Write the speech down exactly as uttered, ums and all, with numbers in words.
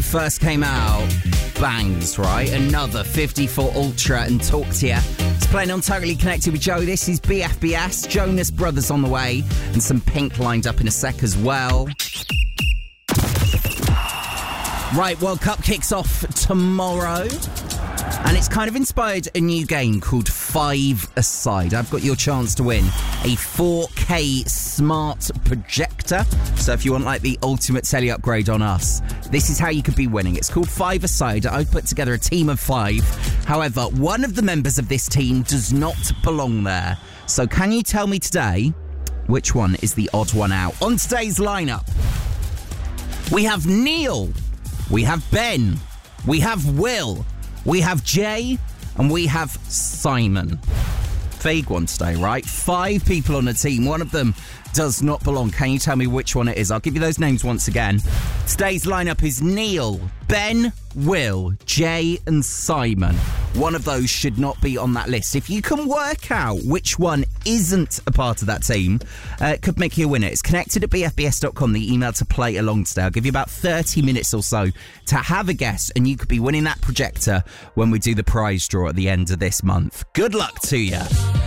first came out, bangs, right? Another fifty-four Ultra and Talk to Ya. It's playing on Totally Connected with Joe. This is B F B S, Jonas Brothers on the way, and some Pink lined up in a sec as well. Right, World Cup kicks off tomorrow. And it's kind of inspired a new game called Five-A-Side. I've got your chance to win a four K smart projector. So if you want like the ultimate telly upgrade on us, this is how you could be winning. It's called Five-A-Side. I've put together a team of five. However, one of the members of this team does not belong there. So can you tell me today which one is the odd one out? On today's lineup, we have Neil, we have Ben, we have Will, we have Jay, and we have Simon. Vague one today, right? Five people on a team. One of them does not belong. Can you tell me which one it is? I'll give you those names once again. Today's lineup is Neil, Ben, Will, Jay, and Simon. One of those should not be on that list. If you can work out which one isn't a part of that team, uh, it could make you a winner. It's connected at b f b s dot com, the email to play along today. I'll give you about thirty minutes or so to have a guess, and you could be winning that projector when we do the prize draw at the end of this month. Good luck to you.